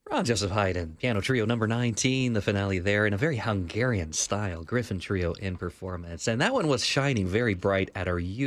Ron Joseph Haydn, piano trio number 19, the finale there in a very Hungarian style, Griffin trio in performance. And that one was shining very bright at our